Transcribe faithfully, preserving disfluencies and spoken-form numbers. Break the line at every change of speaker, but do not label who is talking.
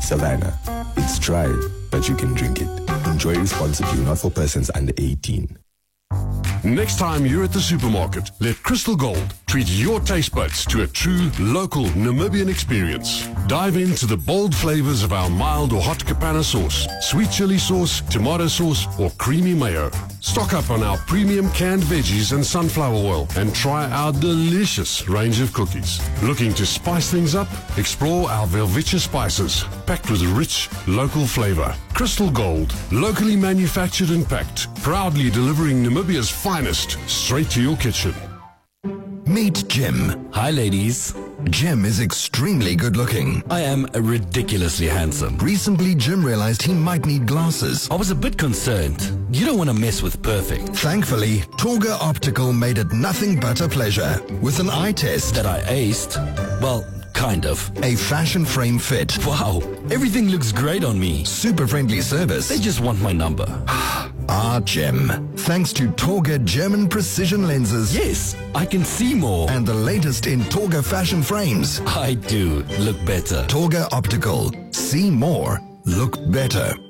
Savannah. It's dry, but you can drink it. Enjoy responsibly, not for persons under eighteen.
Next time you're at the supermarket, let Crystal Gold treat your taste buds to a true local Namibian experience. Dive into the bold flavors of our mild or hot Capana sauce, sweet chili sauce, tomato sauce, or creamy mayo. Stock up on our premium canned veggies and sunflower oil and try our delicious range of cookies. Looking to spice things up? Explore our Velveeta spices, packed with rich local flavor. Crystal Gold, locally manufactured and packed, proudly delivering Namibia's finest straight to your kitchen.
Meet Jim.
Hi, ladies.
Jim is extremely good looking.
I am ridiculously handsome.
Recently, Jim realized he might need glasses.
I was a bit concerned. You don't want to mess with perfect.
Thankfully, Torga Optical made it nothing but a pleasure. With an eye test
That I aced. Well, kind of.
a fashion frame fit,
Wow, everything looks great on me.
super friendly service.
They just want my number.
Ah, Jim. Thanks to Torga German precision lenses
Yes, I can see more.
and the latest in Torga fashion frames.
I do look better.
Torga Optical. See more. Look better.